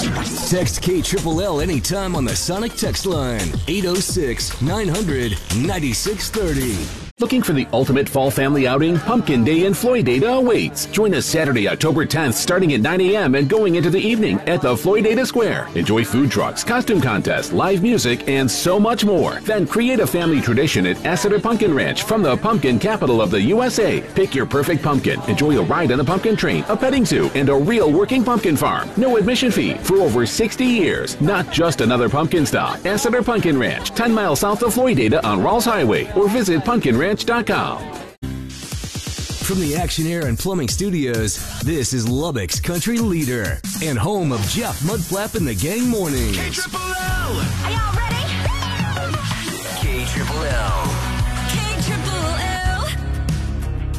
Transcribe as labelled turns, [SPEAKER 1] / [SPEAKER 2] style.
[SPEAKER 1] Text KLLL anytime on the Sonic text line, 806-900-9630.
[SPEAKER 2] Looking for the ultimate fall family outing? Pumpkin Day in Floydada awaits. Join us Saturday, October 10th, starting at 9 a.m. and going into the evening at the Floydada Square. Enjoy food trucks, costume contests, live music, and so much more. Then create a family tradition at Asseter Pumpkin Ranch from the pumpkin capital of the USA. Pick your perfect pumpkin. Enjoy a ride on the pumpkin train, a petting zoo, and a real working pumpkin farm. No admission fee for over 60 years. Not just another pumpkin stop. Asseter Pumpkin Ranch, 10 miles south of Floydada on Rawls Highway, or visit pumpkinranch.com.
[SPEAKER 1] From the Action Air and Plumbing Studios, this is Lubbock's country leader and home of Jeff Mudflap and the Gang Mornings.
[SPEAKER 3] KLLL!
[SPEAKER 4] Are y'all ready?
[SPEAKER 1] KLLL.